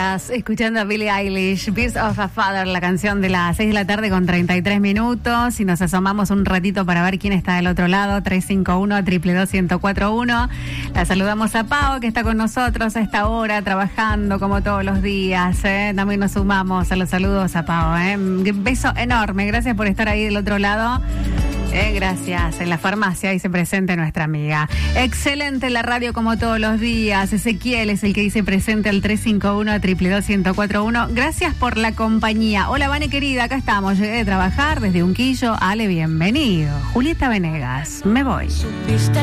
Estás escuchando a Billie Eilish, Birds of a Father, la canción de las 6 de la tarde con 33 minutos. Y nos asomamos un ratito para ver quién está del otro lado, 351-222-1041. La saludamos a Pau, que está con nosotros a esta hora, trabajando como todos los días. También nos sumamos a los saludos a Pau. Un beso enorme, gracias por estar ahí del otro lado. Gracias. En la farmacia dice presente nuestra amiga. Excelente la radio como todos los días. Ezequiel es el que dice presente al 351-222-1041. Gracias por la compañía. Hola, Vane querida, acá estamos. Llegué de trabajar desde Unquillo. Ale, bienvenido. Julieta Venegas, me voy.